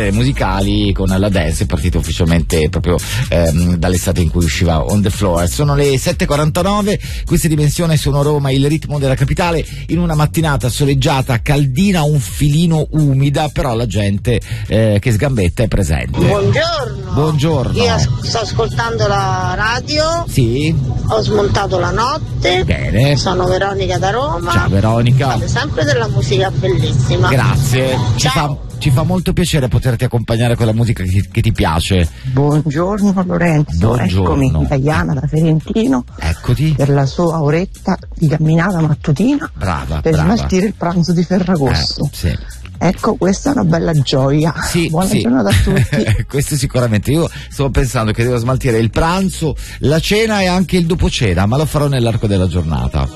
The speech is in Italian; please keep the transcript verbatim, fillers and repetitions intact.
generi musicali con la dance è partito ufficialmente proprio ehm, dall'estate in cui usciva On The Floor. Sono le sette e quarantanove, questa Dimensione sono Roma, il ritmo della capitale, in una mattinata soleggiata, caldina, un filino umida, però la gente eh, che sgambetta è presente. Buongiorno. Buongiorno. Io as- sto ascoltando la radio. Sì. Ho smontato la notte. Bene. Sono Veronica da Roma. Ciao Veronica. Fate sempre della musica bellissima. Grazie. Ci Ciao. fa, ci fa molto piacere poterti accompagnare con la musica che, che ti piace. Buongiorno Lorenzo. Buongiorno. Eccomi, Diana da Ferentino. Eccoti. Per la sua oretta di camminata mattutina. Brava, per brava. smaltire il pranzo di Ferragosto. Eh, sì. Ecco, questa è una bella gioia. Sì, Buona sì. giornata a tutti. Questo sicuramente. Io stavo pensando che devo smaltire il pranzo, la cena e anche il dopo cena, ma lo farò nell'arco della giornata.